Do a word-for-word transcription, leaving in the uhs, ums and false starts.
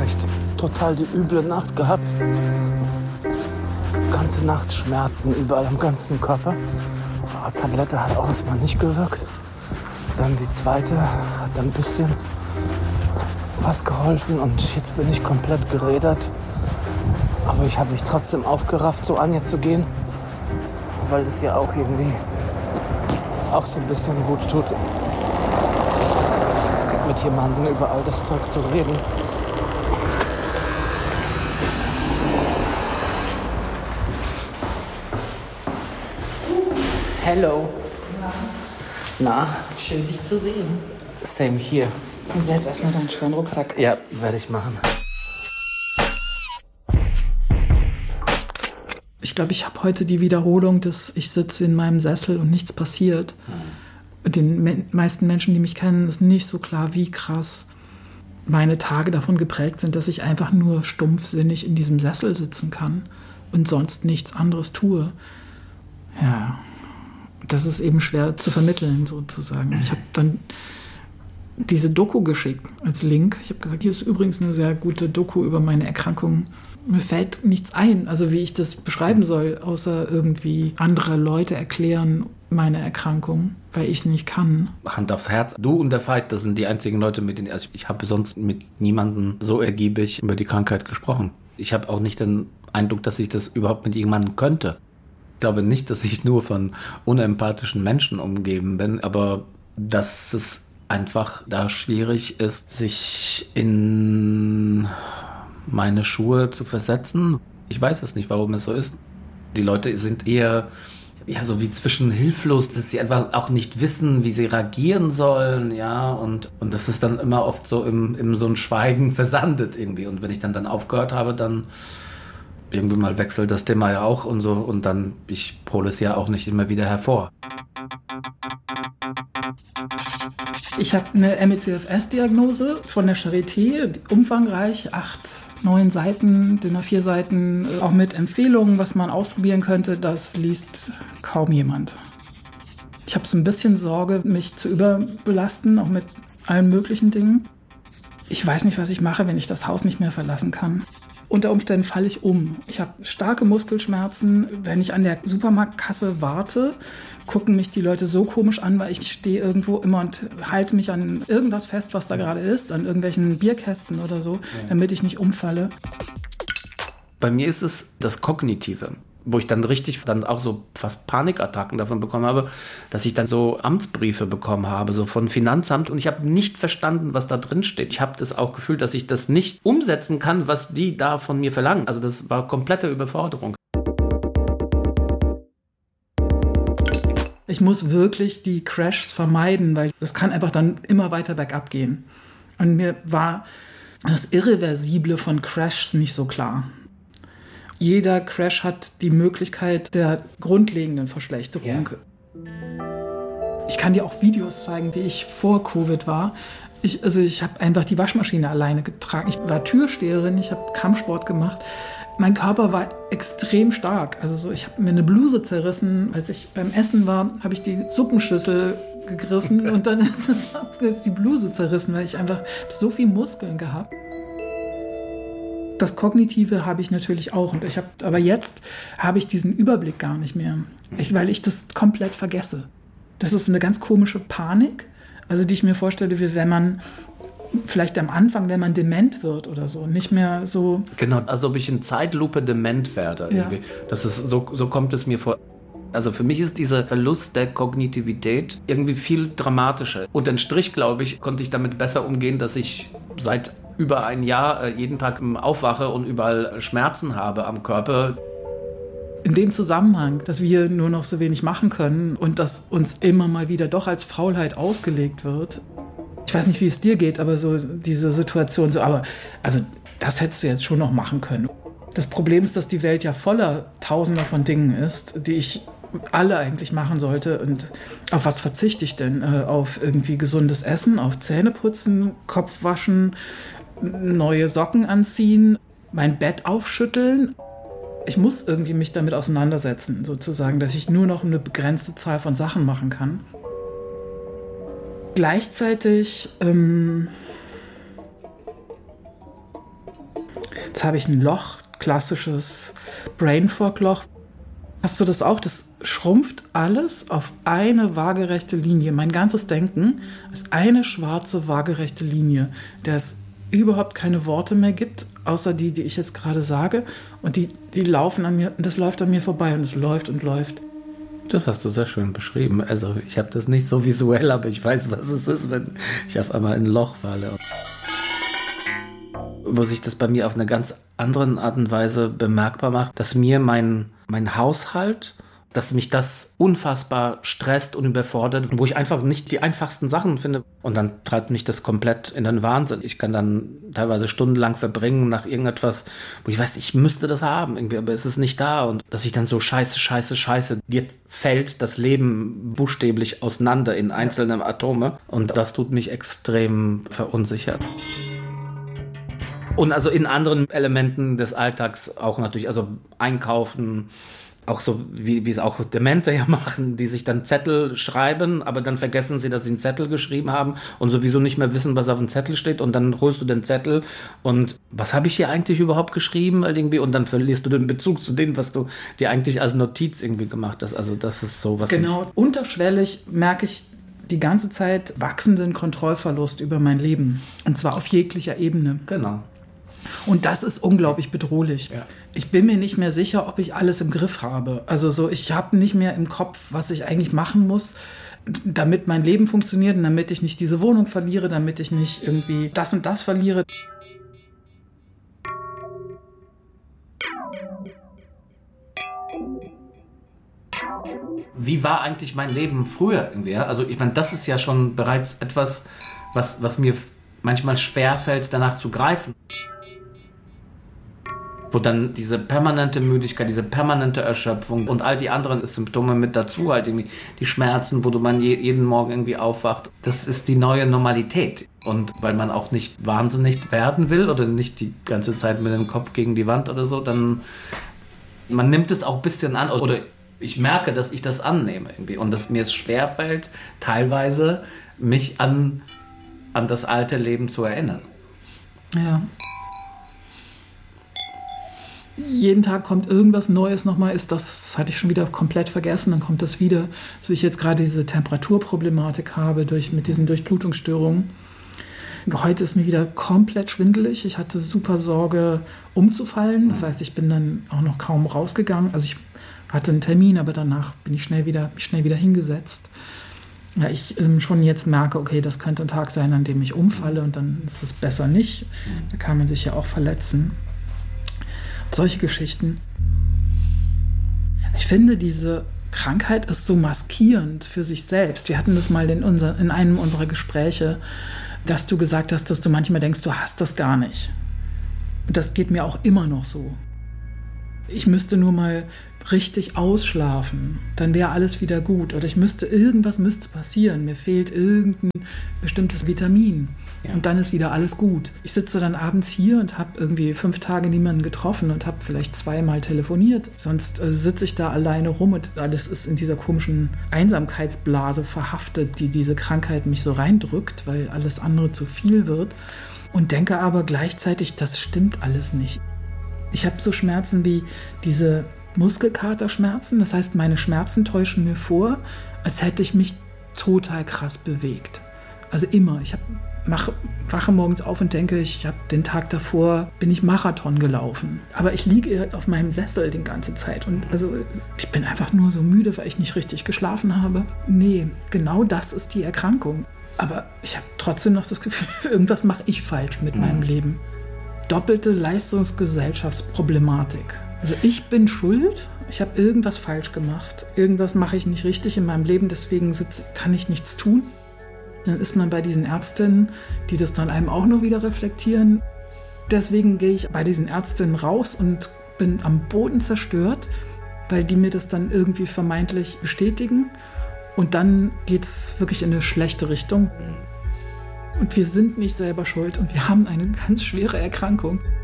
echt total die üble Nacht gehabt. Ganze Nacht Schmerzen überall am ganzen Körper. Die Tablette hat auch erstmal nicht gewirkt. Dann die zweite hat dann ein bisschen was geholfen und jetzt bin ich komplett gerädert. Aber ich habe mich trotzdem aufgerafft, so Anja zu gehen, weil es ja auch irgendwie auch so ein bisschen gut tut, mit jemandem über all das Zeug zu reden. Hello. Na? Schön, dich zu sehen. Same here. Setz erstmal deinen schweren Rucksack. Ja, werde ich machen. Ich glaube, ich habe heute die Wiederholung des ich sitze in meinem Sessel und nichts passiert. Mhm. Den me- meisten Menschen, die mich kennen, ist nicht so klar, wie krass meine Tage davon geprägt sind, dass ich einfach nur stumpfsinnig in diesem Sessel sitzen kann und sonst nichts anderes tue. Ja, das ist eben schwer zu vermitteln, sozusagen. Ich habe dann diese Doku geschickt als Link. Ich habe gesagt, hier ist übrigens eine sehr gute Doku über meine Erkrankung. Mir fällt nichts ein, also wie ich das beschreiben soll, außer irgendwie andere Leute erklären meine Erkrankung, weil ich es nicht kann. Hand aufs Herz. Du und der Veit, das sind die einzigen Leute, mit denen also ich habe sonst mit niemandem so ergiebig über die Krankheit gesprochen. Ich habe auch nicht den Eindruck, dass ich das überhaupt mit jemandem könnte. Ich glaube nicht, dass ich nur von unempathischen Menschen umgeben bin, aber dass es einfach da schwierig ist, sich in meine Schuhe zu versetzen. Ich weiß es nicht, warum es so ist. Die Leute sind eher ja, so wie zwischen hilflos, dass sie einfach auch nicht wissen, wie sie reagieren sollen, ja, und, und das ist dann immer oft so im, im so ein Schweigen versandet irgendwie. Und wenn ich dann, dann aufgehört habe, dann irgendwie mal wechselt das Thema ja auch und so und dann, ich hole es ja auch nicht immer wieder hervor. Ich habe eine M E C F S-Diagnose von der Charité, umfangreich, acht, neun Seiten, D I N A vier Seiten, auch mit Empfehlungen, was man ausprobieren könnte. Das liest kaum jemand. Ich habe so ein bisschen Sorge, mich zu überbelasten, auch mit allen möglichen Dingen. Ich weiß nicht, was ich mache, wenn ich das Haus nicht mehr verlassen kann. Unter Umständen falle ich um. Ich habe starke Muskelschmerzen. Wenn ich an der Supermarktkasse warte, gucken mich die Leute so komisch an, weil ich stehe irgendwo immer und halte mich an irgendwas fest, was da gerade ist, an irgendwelchen Bierkästen oder so, damit ich nicht umfalle. Bei mir ist es das Kognitive, wo ich dann richtig dann auch so fast Panikattacken davon bekommen habe, dass ich dann so Amtsbriefe bekommen habe, so von Finanzamt und ich habe nicht verstanden, was da drin steht. Ich habe das auch gefühlt, dass ich das nicht umsetzen kann, was die da von mir verlangen. Also das war komplette Überforderung. Ich muss wirklich die Crashs vermeiden, weil das kann einfach dann immer weiter bergab gehen. Und mir war das Irreversible von Crashs nicht so klar. Jeder Crash hat die Möglichkeit der grundlegenden Verschlechterung. Ja. Ich kann dir auch Videos zeigen, wie ich vor Covid war. Ich, also ich habe einfach die Waschmaschine alleine getragen. Ich war Türsteherin, ich habe Kampfsport gemacht. Mein Körper war extrem stark. Also so, ich habe mir eine Bluse zerrissen. Als ich beim Essen war, habe ich die Suppenschüssel gegriffen und dann ist, es, ist die Bluse zerrissen, weil ich einfach so viel Muskeln gehabt. Das Kognitive habe ich natürlich auch. Und ich hab, aber jetzt habe ich diesen Überblick gar nicht mehr, ich, weil ich das komplett vergesse. Das ist eine ganz komische Panik, also die ich mir vorstelle, wie wenn man vielleicht am Anfang, wenn man dement wird oder so, nicht mehr so... Genau, als ob ich in Zeitlupe dement werde. Irgendwie. Ja. Das ist, so, so kommt es mir vor. Also für mich ist dieser Verlust der Kognitivität irgendwie viel dramatischer. Unterm Strich, glaube ich, konnte ich damit besser umgehen, dass ich seit über ein Jahr jeden Tag aufwache und überall Schmerzen habe am Körper. In dem Zusammenhang, dass wir nur noch so wenig machen können und dass uns immer mal wieder doch als Faulheit ausgelegt wird. Ich weiß nicht, wie es dir geht, aber so diese Situation, so, aber also das hättest du jetzt schon noch machen können. Das Problem ist, dass die Welt ja voller Tausender von Dingen ist, die ich alle eigentlich machen sollte. Und auf was verzichte ich denn? Äh, auf irgendwie gesundes Essen, auf Zähneputzen, Kopf waschen, neue Socken anziehen, mein Bett aufschütteln. Ich muss irgendwie mich damit auseinandersetzen, sozusagen, dass ich nur noch eine begrenzte Zahl von Sachen machen kann. Gleichzeitig ähm, Jetzt habe ich ein Loch, klassisches Brain Fog Loch. Hast du das auch? Das schrumpft alles auf eine waagerechte Linie. Mein ganzes Denken ist eine schwarze waagerechte Linie, der es überhaupt keine Worte mehr gibt, außer die, die ich jetzt gerade sage. Und die, die laufen an mir, das läuft an mir vorbei und es läuft und läuft. Das hast du sehr schön beschrieben. Also ich habe das nicht so visuell, aber ich weiß, was es ist, wenn ich auf einmal in ein Loch falle. Wo sich das bei mir auf eine ganz andere Art und Weise bemerkbar macht, dass mir mein, mein Haushalt, dass mich das unfassbar stresst und überfordert, wo ich einfach nicht die einfachsten Sachen finde. Und dann treibt mich das komplett in den Wahnsinn. Ich kann dann teilweise stundenlang verbringen nach irgendetwas, wo ich weiß, ich müsste das haben irgendwie, aber es ist nicht da. Und dass ich dann so scheiße, scheiße, scheiße, dir fällt das Leben buchstäblich auseinander in einzelne Atome. Und das tut mich extrem verunsichert. Und also in anderen Elementen des Alltags auch natürlich, also einkaufen, auch so, wie, wie es auch Demente ja machen, die sich dann Zettel schreiben, aber dann vergessen sie, dass sie einen Zettel geschrieben haben und sowieso nicht mehr wissen, was auf dem Zettel steht und dann holst du den Zettel und was habe ich hier eigentlich überhaupt geschrieben irgendwie und dann verlierst du den Bezug zu dem, was du dir eigentlich als Notiz irgendwie gemacht hast. Also das ist so was. Genau, unterschwellig merke ich die ganze Zeit wachsenden Kontrollverlust über mein Leben und zwar auf jeglicher Ebene. Genau. Und das ist unglaublich bedrohlich. Ja. Ich bin mir nicht mehr sicher, ob ich alles im Griff habe. Also so, ich habe nicht mehr im Kopf, was ich eigentlich machen muss, damit mein Leben funktioniert und damit ich nicht diese Wohnung verliere, damit ich nicht irgendwie das und das verliere. Wie war eigentlich mein Leben früher irgendwie? Also ich meine, das ist ja schon bereits etwas, was, was mir manchmal schwerfällt, danach zu greifen. Wo dann diese permanente Müdigkeit, diese permanente Erschöpfung und all die anderen Symptome mit dazu, halt irgendwie die Schmerzen, wo du man je, jeden Morgen irgendwie aufwacht, das ist die neue Normalität. Und weil man auch nicht wahnsinnig werden will oder nicht die ganze Zeit mit dem Kopf gegen die Wand oder so, dann man nimmt es auch ein bisschen an oder ich merke, dass ich das annehme irgendwie und dass mir es schwerfällt, teilweise mich an, an das alte Leben zu erinnern. Ja. Jeden Tag kommt irgendwas Neues nochmal, ist das, das hatte ich schon wieder komplett vergessen, dann kommt das wieder, so ich jetzt gerade diese Temperaturproblematik habe durch, mit diesen Durchblutungsstörungen. Heute ist mir wieder komplett schwindelig, ich hatte super Sorge umzufallen, das heißt, ich bin dann auch noch kaum rausgegangen, also ich hatte einen Termin, aber danach bin ich schnell wieder, schnell wieder hingesetzt. Ja, ich ähm, schon jetzt merke, okay, das könnte ein Tag sein, an dem ich umfalle und dann ist es besser nicht, da kann man sich ja auch verletzen. Solche Geschichten. Ich finde, diese Krankheit ist so maskierend für sich selbst. Wir hatten das mal in, unser, in einem unserer Gespräche, dass du gesagt hast, dass du manchmal denkst, du hast das gar nicht. Und das geht mir auch immer noch so. Ich müsste nur mal richtig ausschlafen, dann wäre alles wieder gut. Oder ich müsste, irgendwas müsste passieren. Mir fehlt irgendein bestimmtes Vitamin. Ja. Und dann ist wieder alles gut. Ich sitze dann abends hier und habe irgendwie fünf Tage niemanden getroffen und habe vielleicht zweimal telefoniert. Sonst äh, sitze ich da alleine rum und alles ist in dieser komischen Einsamkeitsblase verhaftet, die diese Krankheit mich so reindrückt, weil alles andere zu viel wird. Und denke aber gleichzeitig, das stimmt alles nicht. Ich habe so Schmerzen wie diese Muskelkaterschmerzen. Das heißt, meine Schmerzen täuschen mir vor, als hätte ich mich total krass bewegt. Also immer. Ich hab, mach, wache morgens auf und denke, ich habe den Tag davor, bin ich Marathon gelaufen. Aber ich liege auf meinem Sessel die ganze Zeit. Und also ich bin einfach nur so müde, weil ich nicht richtig geschlafen habe. Nee, genau das ist die Erkrankung. Aber ich habe trotzdem noch das Gefühl, irgendwas mache ich falsch mit mhm. meinem Leben. Doppelte Leistungsgesellschaftsproblematik. Also ich bin schuld, ich habe irgendwas falsch gemacht, irgendwas mache ich nicht richtig in meinem Leben, deswegen sitz, kann ich nichts tun. Dann ist man bei diesen Ärztinnen, die das dann einem auch noch wieder reflektieren. Deswegen gehe ich bei diesen Ärztinnen raus und bin am Boden zerstört, weil die mir das dann irgendwie vermeintlich bestätigen. Und dann geht es wirklich in eine schlechte Richtung. Und wir sind nicht selber schuld und wir haben eine ganz schwere Erkrankung.